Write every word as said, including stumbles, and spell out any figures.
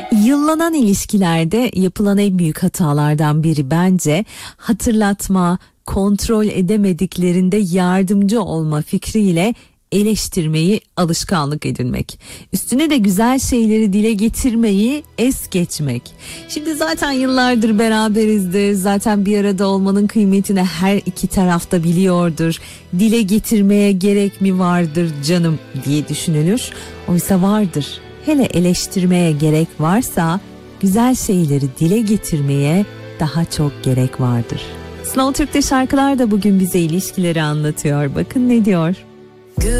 Yıllanan ilişkilerde yapılan en büyük hatalardan biri bence hatırlatma, kontrol edemediklerinde yardımcı olma fikriyle eleştirmeyi alışkanlık edinmek. Üstüne de güzel şeyleri dile getirmeyi es geçmek. Şimdi zaten yıllardır beraberizdir. Zaten bir arada olmanın kıymetini her iki tarafta biliyordur. Dile getirmeye gerek mi vardır canım diye düşünülür. Oysa vardır. Hele eleştirmeye gerek varsa güzel şeyleri dile getirmeye daha çok gerek vardır. Slow Türk'te şarkılar da bugün bize ilişkileri anlatıyor. Bakın ne diyor?